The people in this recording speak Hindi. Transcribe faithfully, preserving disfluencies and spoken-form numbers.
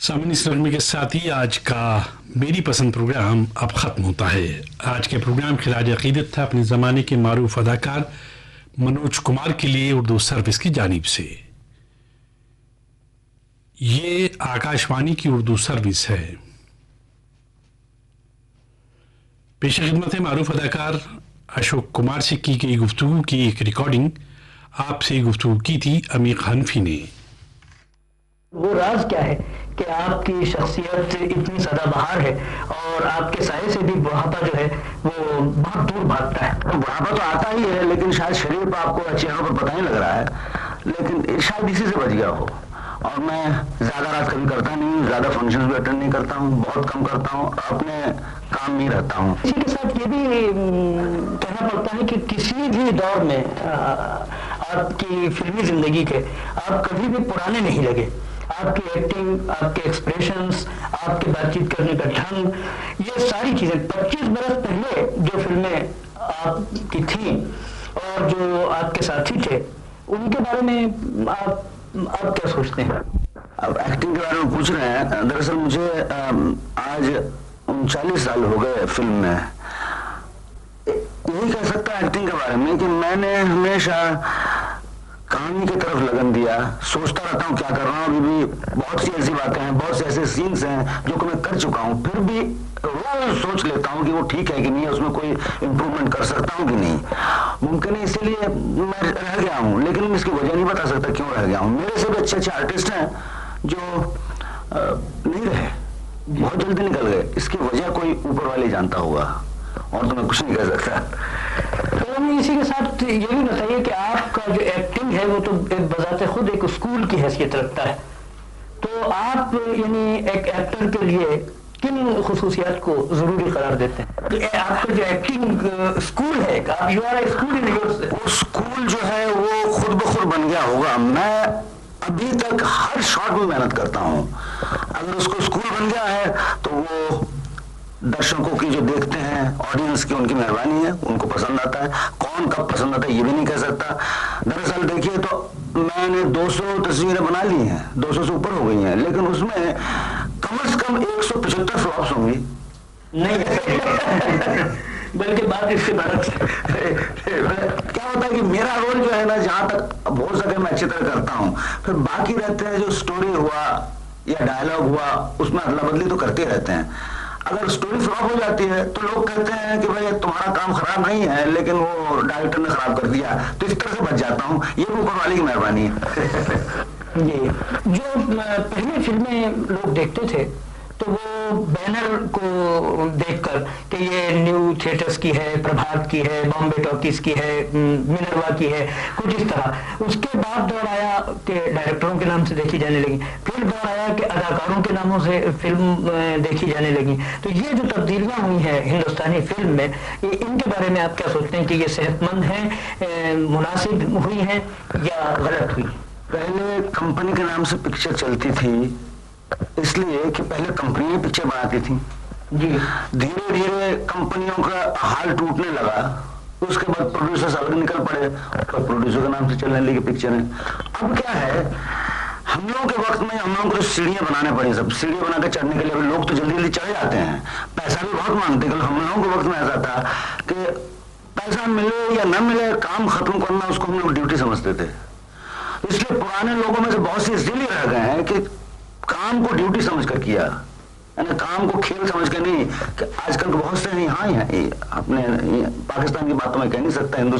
सामने इस नगमे के साथ ही आज का मेरी पसंद प्रोग्राम अब ख़त्म होता है। आज के प्रोग्राम खिलाज अक़ीदत था अपने ज़माने के मारूफ अदाकार मनोज कुमार के लिए उर्दू सर्विस की जानिब से। ये आकाशवाणी की उर्दू सर्विस है। पेश खिदमत है मारूफ अदाकार अशोक कुमार से की गई गुफ्तगू की एक रिकॉर्डिंग। आपसे गुफ्तगू की थी अमीक हनफी ने। वो राज क्या है कि आपकी शख्सियत इतनी सदाबहार है और आपके साये से भी बुढ़ापा जो है वो बहुत दूर भागता है। बुढ़ापा तो आता ही है, लेकिन शायद शरीर पर आपको चेहरों पर पता नहीं लग रहा है, लेकिन शायद इसी से बच गया हो। और मैं ज्यादा रात कभी करता नहीं, ज्यादा फंक्शंस भी अटेंड नहीं करता हूँ, बहुत कम करता हूँ, अपने काम में रहता हूँ। इसी के साथ ये भी कहना पड़ता है कि किसी भी दौर में आपकी फिल्मी जिंदगी के आप कभी भी पुराने नहीं लगे। आपकी एक्टिंग, आपके एक्सप्रेशंस, आपके बातचीत करने का ढंग, ये सारी चीजें पच्चीस बरस पहले जो फिल्में आपकी थी और जो आपके साथी थे उनके बारे में आप आप क्या सोचते हैं? अब एक्टिंग के बारे में पूछ रहे हैं। दरअसल मुझे आज उनचालीस साल हो गए फिल्म में। यही कह सकता है एक्टिंग के बारे में कि मैंने हमेशा कहानी की तरफ लगन दिया। सोचता रहता हूँ क्या कर रहा हूँ। अभी भी बहुत सी ऐसी बातें हैं, बहुत से ऐसे सीन्स हैं जो कि मैं कर चुका हूँ, फिर भी रोज सोच लेता हूँ कि वो ठीक है कि नहीं, उसमें कोई इम्प्रूवमेंट कर सकता हूँ कि नहीं। मुमकिन है इसीलिए मैं रह गया हूँ, लेकिन मैं इसकी वजह नहीं बता सकता क्यों रह गया हूँ। मेरे से भी अच्छे अच्छे आर्टिस्ट हैं जो आ, नहीं रहे, बहुत जल्दी निकल गए। इसकी वजह कोई ऊपर वाले जानता होगा, और तो मैं कुछ नहीं कह सकता। तो हमें इसी के साथ ये भी बताइए कि आपका जो एक्टिंग है वो तो एक बजाते खुद एक स्कूल की हैसियत रखता है, तो आप यानी एक एक्टर के लिए किन खुसूसियात को जरूरी करार देते हैं? तो आपका जो एक्टिंग स्कूल है, आप you are school in your, वो स्कूल जो है वो खुद ब खुद बन गया होगा। मैं अभी तक हर शॉट में मेहनत करता हूँ। अगर उसको स्कूल बन गया है तो वो दर्शकों की जो देखते हैं, ऑडियंस की, उनकी मेहरबानी है, उनको पसंद आता है। कौन कब पसंद आता है ये भी नहीं कह सकता। दरअसल देखिए तो मैंने दो सौ तस्वीरें बना ली हैं, दो सौ से ऊपर हो गई हैं, लेकिन उसमें कम से कम एक सौ पचहत्तर फ्लॉप्स होंगी। नहीं बल्कि बात इससे बड़ा क्या होता है कि मेरा रोल जो है ना, जहां तक हो सके मैं अच्छी तरह करता हूँ। फिर बाकी रहते हैं जो स्टोरी हुआ या डायलॉग हुआ, उसमें अदला बदली तो करते रहते हैं। अगर स्टोरी फ्लॉप हो जाती है तो लोग कहते हैं कि भाई तुम्हारा काम खराब नहीं है, लेकिन वो डायरेक्टर ने खराब कर दिया, तो इस तरह से बच जाता हूँ। ये भी ऊपर वाले की मेहरबानी है। ये जो पहले फिल्में लोग देखते थे तो वो बैनर को देखकर कि ये न्यू थिएटर्स की है, प्रभात की है, बॉम्बे टॉकीज की है, मिनरवा की है, कुछ इस तरह। उसके बाद दौर आया कि डायरेक्टरों के नाम से देखी जाने लगी, फिर दौर आया कि अदाकारों के नामों से फिल्म देखी जाने लगी। तो ये जो तब्दीलियां हुई हैं हिंदुस्तानी फिल्म में, इनके बारे में आप क्या सोचते हैं कि ये सेहतमंद है, मुनासिब हुई है या गलत हुई? पहले कंपनी के नाम से पिक्चर चलती थी, इसलिए कि पहले कंपनियां पिक्चर बनाती थी जी। धीरे धीरे कंपनियों का हाल टूटने लगा, उसके बाद प्रोड्यूसर्स अलग निकल पड़े और प्रोड्यूसर के नाम से चलने लगी पिक्चरें। अब क्या है, हम लोगों के वक्त में हम लोगों को सीढ़ियां बनाने पड़ी। सब सीढ़ियां बनाकर चढ़ने के लिए लोग तो जल्दी जल्दी चढ़ जाते हैं, पैसा भी बहुत मांगते हैं। हम लोगों के वक्त में ऐसा था कि पैसा मिले या न मिले, काम खत्म करना उसको हम लोग ड्यूटी समझते थे। इसलिए पुराने लोगों में से बहुत से इसलिए रह गए हैं कि काम को ड्यूटी समझकर किया, यानी काम को खेल समझ कर नहीं। कि आजकल बहुत से नहीं, हाँ, अपने पाकिस्तान की बात तो मैं कह नहीं सकता, हिंदुस्तान